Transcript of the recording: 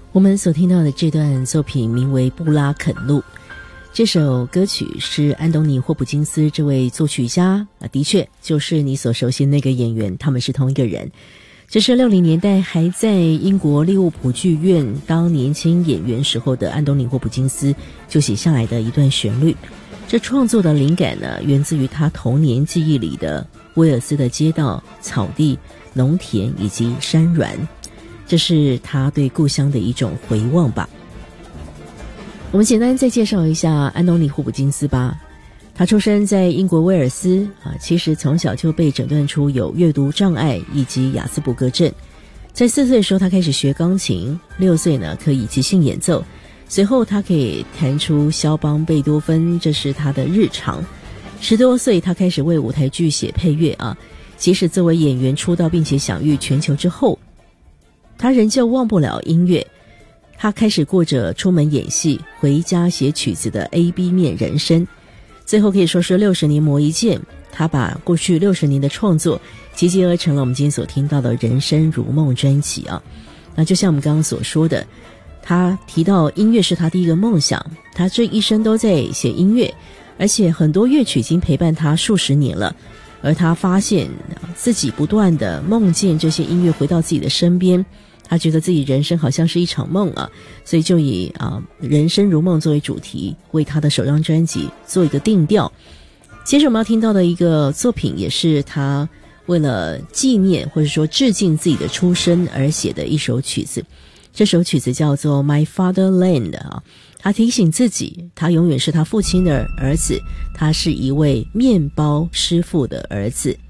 我们所听到的这段作品名为《布拉肯路》，这首歌曲是安东尼·霍普金斯这位作曲家的确就是你所熟悉的那个演员，他们是同一个人。这是60年代还在英国利物浦剧院当年轻演员时候的安东尼·霍普金斯就写下来的一段旋律。这创作的灵感呢，源自于他童年记忆里的威尔斯的街道、草地、农田以及山峦，这是他对故乡的一种回望吧。我们简单再介绍一下安东尼·霍普金斯吧。他出生在英国威尔斯其实从小就被诊断出有阅读障碍以及亚斯伯格症。在4岁的时候他开始学钢琴，6岁呢可以即兴演奏，随后他可以弹出肖邦、贝多芬，这是他的日常。10多岁他开始为舞台剧写配乐即使作为演员出道并且享誉全球之后，他仍旧忘不了音乐。他开始过着出门演戏、回家写曲子的 A-B 面人生，最后可以说是60年磨一剑。他把过去60年的创作集结而成了我们今天所听到的人生如梦专辑那就像我们刚刚所说的，他提到音乐是他第一个梦想，他这一生都在写音乐，而且很多乐曲已经陪伴他数十年了。而他发现自己不断的梦见这些音乐回到自己的身边，他觉得自己人生好像是一场梦所以就以人生如梦作为主题，为他的首张专辑做一个定调。接着我们要听到的一个作品，也是他为了纪念或者说致敬自己的出生而写的一首曲子。这首曲子叫做 My Fatherland 他提醒自己，他永远是他父亲的儿子，他是一位面包师傅的儿子。